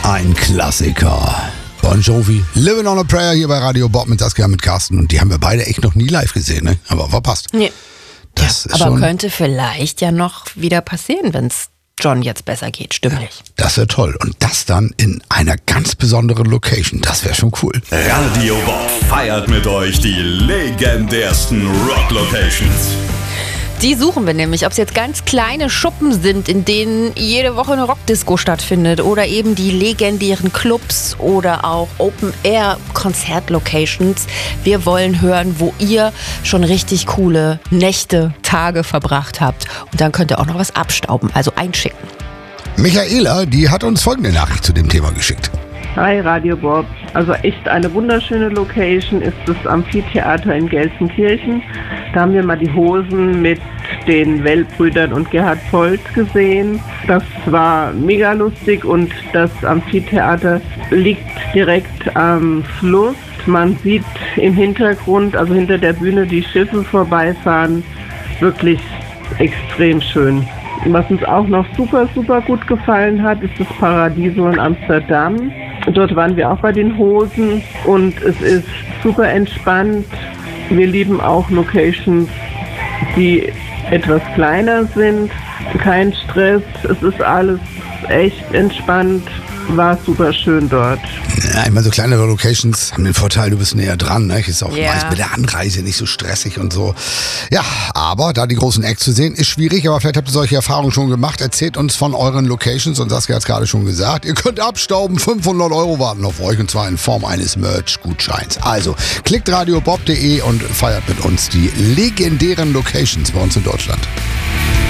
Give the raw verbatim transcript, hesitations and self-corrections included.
ein Klassiker. Bon Jovi, Living on a Prayer hier bei Radio Bob mit Saskia, mit Carsten. Und die haben wir beide echt noch nie live gesehen, ne? Aber verpasst. Nee. Das ja, ist aber schon, könnte vielleicht ja noch wieder passieren, wenn es John jetzt besser geht, stimmlich. das wäre toll. Und das dann in einer ganz besonderen Location. Das wäre schon cool. Radio Bob feiert mit euch die legendärsten Rock-Locations. Die suchen wir nämlich, ob es jetzt ganz kleine Schuppen sind, in denen jede Woche eine Rockdisco stattfindet oder eben die legendären Clubs oder auch Open-Air-Konzert-Locations. Wir wollen hören, wo ihr schon richtig coole Nächte, Tage verbracht habt. Und dann könnt ihr auch noch was abstauben, also einschicken. Michaela, die hat uns folgende Nachricht zu dem Thema geschickt. Hi Radio Bob. Also echt eine wunderschöne Location ist das Amphitheater in Gelsenkirchen. Da haben wir mal die Hosen mit den Well-Brüdern und Gerhard Polt gesehen. Das war mega lustig und das Amphitheater liegt direkt am Fluss. Man sieht im Hintergrund, also hinter der Bühne, die Schiffe vorbeifahren. Wirklich extrem schön. Was uns auch noch super, super gut gefallen hat, ist das Paradiso in Amsterdam. Dort waren wir auch bei den Hosen und es ist super entspannt. Wir lieben auch Locations, die etwas kleiner sind. Kein Stress, es ist alles echt entspannt. War super schön dort. Ja, immer so kleinere Locations haben den Vorteil, du bist näher dran. Ne? Ist auch Ja. meist mit der Anreise nicht so stressig und so. Ja, aber da die großen Acts zu sehen, ist schwierig. Aber vielleicht habt ihr solche Erfahrungen schon gemacht. Erzählt uns von euren Locations. Und Saskia hat es gerade schon gesagt. Ihr könnt abstauben. fünfhundert Euro warten auf euch. Und zwar in Form eines Merch-Gutscheins. Also, klickt radiobob punkt de und feiert mit uns die legendären Locations bei uns in Deutschland.